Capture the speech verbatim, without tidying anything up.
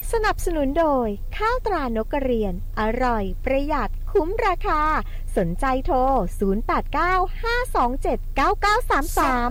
สนับสนุนโดยข้าวตรานกกระเรียนอร่อยประหยัดคุ้มราคาสนใจโทรศูนย์ แปด เก้า ห้า สอง เจ็ด เก้า เก้า สาม สาม